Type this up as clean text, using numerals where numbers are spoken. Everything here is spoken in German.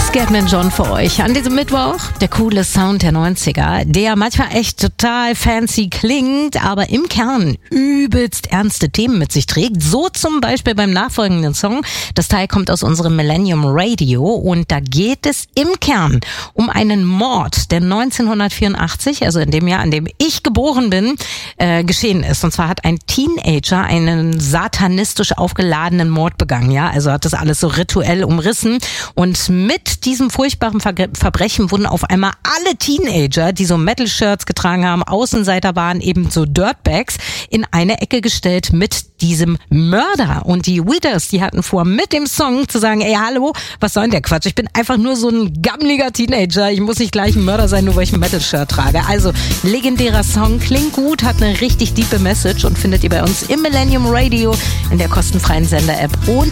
Scatman John für euch an diesem Mittwoch. Der coole Sound der 90er, der manchmal echt total fancy klingt, aber im Kern übelst ernste Themen mit sich trägt. So zum Beispiel beim nachfolgenden Song. Das Teil kommt aus unserem Millennium Radio und da geht es im Kern um einen Mord, der 1984, also in dem Jahr, an dem ich geboren bin, geschehen ist. Und zwar hat ein Teenager einen satanistisch aufgeladenen Mord begangen. Ja, also hat das alles so rituell umrissen. Und mit diesem furchtbaren Verbrechen wurden auf einmal alle Teenager, die so Metal-Shirts getragen haben, Außenseiter waren, eben so Dirtbags, in eine Ecke gestellt mit diesem Mörder. Und die Weeders, die hatten vor, mit dem Song zu sagen, ey, hallo, was soll denn der Quatsch? Ich bin einfach nur so ein gammeliger Teenager. Ich muss nicht gleich ein Mörder sein, nur weil ich ein Metal-Shirt trage. Also, legendärer Song, klingt gut, hat eine richtig diepe Message und findet ihr bei uns im Millennium Radio in der kostenfreien Sender-App und